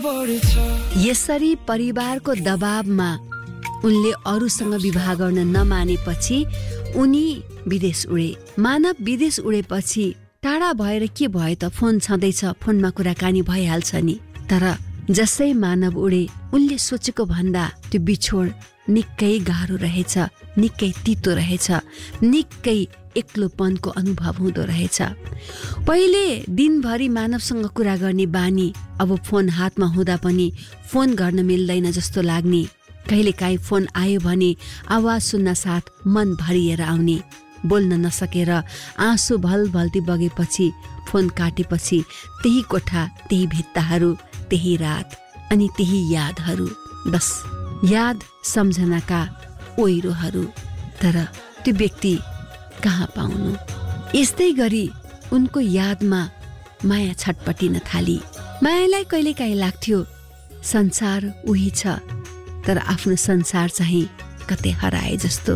यसरी परिवारको दबावमा उनले अरूसँग विवाह गर्न नमानेपछि उनी विदेश उडे। मानव विदेश उडेपछि टाढा भएर के भयो त, फोन छँदैछ, फोनमा कुराकानी भइहाल्छ नि। तर जसै मानव उडे उनले सोचेको भन्दा त्यो बिछोड निकै गाह्रो रहेछ, निकै तितो रहेछ, निकै एक्लोपनको अनुभव हुँदो रहेछ। पहिले दिनभरि मानवसँग कुरा गर्ने बानी अब फोन हातमा हुँदा पनि फोन गर्न मिल्दैन जस्तो लाग्ने। कहिलेकाहीँ फोन आयो भने आवाज सुन्न साथ मन भरिएर आउने। बोल्न नसकेर आँसु भलभल्ती बगेपछि फोन काटेपछि त्यही कोठा, त्यही भित्ताहरू, त्यही रात अनि त्यही यादहरू, बस याद सम्झनाका ओइरोहरू। तर त्यो व्यक्ति कहाँ पाउनु? यस्तै गरी उनको यादमा माया छटपटिन थाली। मायालाई कहिलेकाहीँ लाग्थ्यो संसार उही छ, तर आफ्नो संसार चाहिँ कतै हराए जस्तो।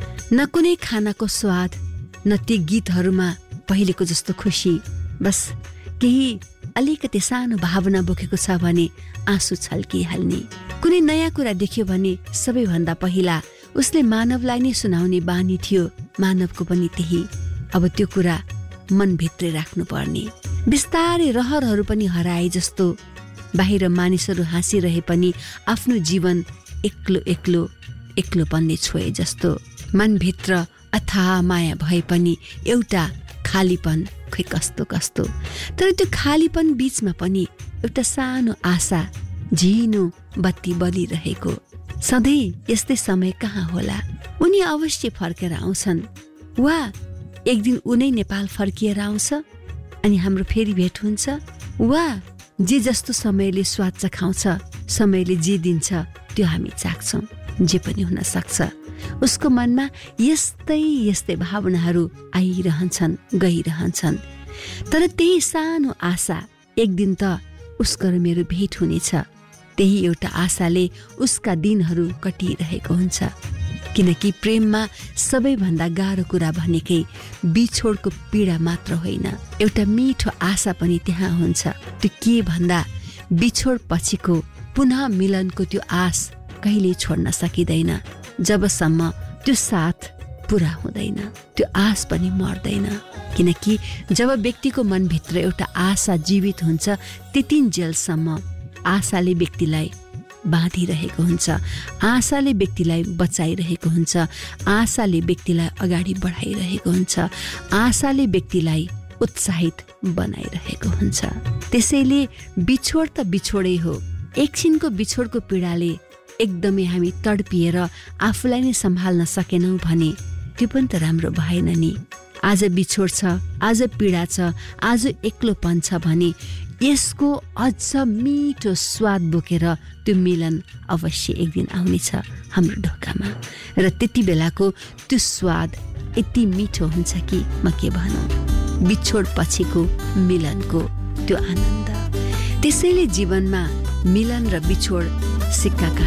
न कुनै खानाको स्वाद, न ती गीतहरूमा पहिलेको जस्तो खुसी। बस केही अलिकति सानो भावना बोकेको छ भने आँसु छल्किहाल्ने। कुनै नयाँ कुरा देख्यो भने सबैभन्दा पहिला उसले मानवलाई नै सुनाउने बानी थियो। मानवको पनि त्यही। अब त्यो कुरा मनभित्रै राख्नु पर्ने। बिस्तारै रहरहरू पनि हराए जस्तो। बाहिर मानिसहरू हाँसिरहे पनि आफ्नो जीवन एक्लो एक्लो एक्लोपनले छोए जस्तो। मनभित्र अथाह माया भए पनि एउटा खालीपन, खै कस्तो कस्तो। तर त्यो खालीपन बीचमा पनि एउटा सानो आशा, झिनो बत्ती बलिरहेको। सधैँ यस्तै समय कहाँ होला? उनी अवश्य फर्केर आउँछन्, वा एक दिन उनै नेपाल फर्किएर आउँछ अनि हाम्रो फेरि भेट हुन्छ। वा जे जस्तो समयले स्वाद चखाउँछ, समयले जे दिन्छ त्यो हामी चाख्छौँ। जे पनि हुन सक्छ। उसको मनमा यस्तै यस्तै भावनाहरू आइरहन्छन्, गइरहन्छन्। तर त्यही सानो आशा, एक दिन त उसको र मेरो भेट हुनेछ। त्यही एउटा आशाले उसका दिनहरू कटिरहेको हुन्छ। किनकि प्रेममा सबैभन्दा गाह्रो कुरा भनेकै बिछोडको पीडा मात्र होइन, एउटा मिठो आशा पनि त्यहाँ हुन्छ। त्यो के भन्दा बिछोड पछिको पुनः मिलनको त्यो आश कहिले छोड्न सकिँदैन। जबसम्म त्यो साथ पुरा हुँदैन, त्यो आश पनि मर्दैन। किनकि जब व्यक्तिको मनभित्र एउटा आशा जीवित हुन्छ, त्यतिन्जेलसम्म आशाले व्यक्तिलाई बाँधिरहेको हुन्छ, आशाले व्यक्तिलाई बचाइरहेको हुन्छ, आशाले व्यक्तिलाई अगाडि बढाइरहेको हुन्छ, आशाले व्यक्तिलाई उत्साहित बनाइरहेको हुन्छ। त्यसैले बिछोड त बिछोडै हो। एकछिनको बिछोडको पीडाले एकदमै हामी तडपिएर आफूलाई नै सम्हाल्न सकेनौँ भने त्यो पनि त राम्रो भएन नि। आज बिछोड छ, आज पीडा छ, आज एक्लोपन छ भने यसको अझ मिठो स्वाद बोकेर त्यो मिलन अवश्य एक दिन आउनेछ हाम्रो ढोकामा। र त्यति बेलाको त्यो स्वाद यति मिठो हुन्छ कि म के भनौँ, बिछोड पछिको मिलनको त्यो आनन्द। त्यसैले जीवनमा मिलन र बिछोड सिक्काका